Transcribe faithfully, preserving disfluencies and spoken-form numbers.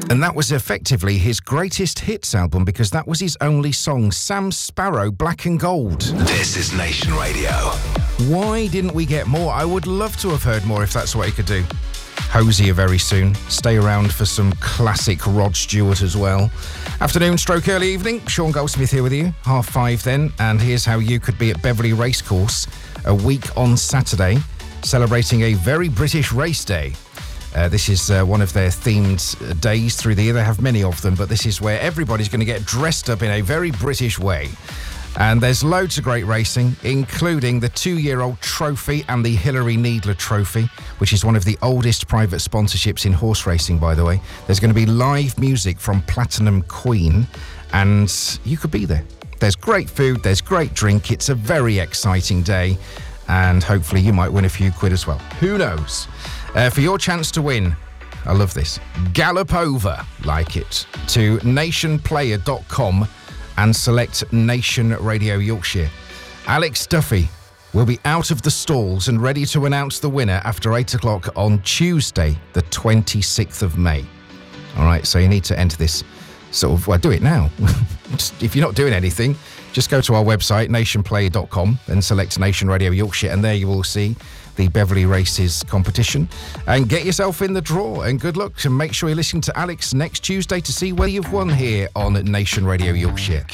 And that was effectively his greatest hits album because that was his only song, Sam Sparro, Black and Gold. This is Nation Radio. Why didn't we get more? I would love to have heard more if that's what he could do. Hosier very soon. Stay around for some classic Rod Stewart as well. Afternoon stroke early evening. Sean Goldsmith here with you. Half five then. And here's how you could be at Beverley Racecourse a week on Saturday, celebrating a very British race day. Uh, this is uh, one of their themed days through the year. They have many of them, but this is where everybody's going to get dressed up in a very British way. And there's loads of great racing, including the two-year-old trophy and the Hillary Needler Trophy, which is one of the oldest private sponsorships in horse racing, by the way. There's going to be live music from Platinum Queen, and you could be there. There's great food, there's great drink. It's a very exciting day, and hopefully you might win a few quid as well. Who knows? Uh, for your chance to win, I love this, gallop over, like it, to nation player dot com and select Nation Radio Yorkshire. Alex Duffy will be out of the stalls and ready to announce the winner after eight o'clock on Tuesday, the twenty-sixth of May. All right, so you need to enter this sort of, well, do it now. If you're not doing anything, just go to our website, nation player dot com, and select Nation Radio Yorkshire, and there you will see the Beverley Races competition. And get yourself in the draw, and good luck. And make sure you listen to Alex next Tuesday to see whether you've won here on Nation Radio Yorkshire.